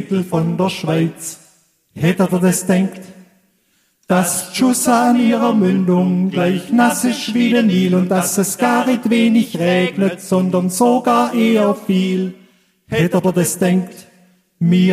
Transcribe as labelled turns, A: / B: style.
A: Winkel von der Schweiz. Hättet ihr das denkt? Dass Schuss an ihrer Mündung gleich nass ist wie der Nil und dass es gar nicht wenig regnet, sondern sogar eher viel. Hättet ihr das denkt? Mir